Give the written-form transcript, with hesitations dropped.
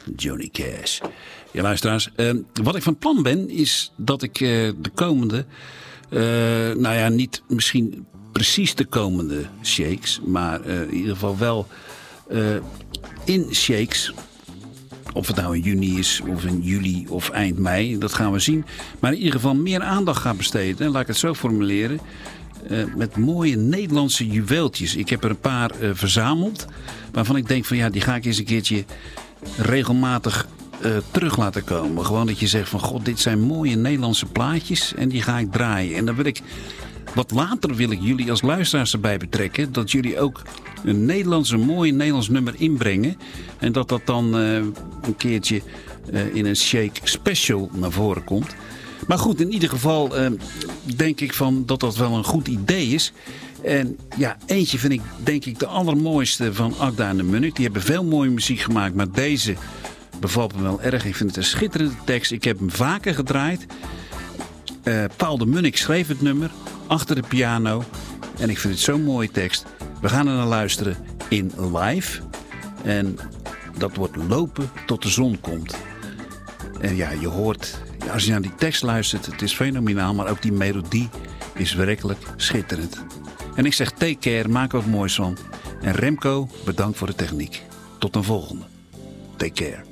Johnny Cash. Ja, luisteraars. Wat ik van plan ben, is dat ik de komende... niet misschien precies de komende shakes, maar in ieder geval wel in shakes... Of het nou in juni is, of in juli, of eind mei, dat gaan we zien. Maar in ieder geval meer aandacht gaan besteden, laat ik het zo formuleren... met mooie Nederlandse juweeltjes. Ik heb er een paar verzameld, waarvan ik denk van ja, die ga ik eens een keertje regelmatig terug laten komen. Gewoon dat je zegt van god, dit zijn mooie Nederlandse plaatjes en die ga ik draaien. En dan wil ik, wat later wil ik jullie als luisteraars erbij betrekken, dat jullie ook een mooie Nederlands nummer inbrengen. En dat dan een keertje in een shake special naar voren komt. Maar goed, in ieder geval denk ik van dat wel een goed idee is. En ja, eentje vind ik denk ik de allermooiste van Agda en de Munnik. Die hebben veel mooie muziek gemaakt, maar deze bevalt me wel erg. Ik vind het een schitterende tekst. Ik heb hem vaker gedraaid. Paul de Munnik schreef het nummer achter de piano. En ik vind het zo'n mooie tekst. We gaan er naar luisteren in live. En dat wordt lopen tot de zon komt. En ja, je hoort, als je naar die tekst luistert, het is fenomenaal. Maar ook die melodie is werkelijk schitterend. En ik zeg take care, maak er wat moois van. En Remco, bedankt voor de techniek. Tot een volgende. Take care.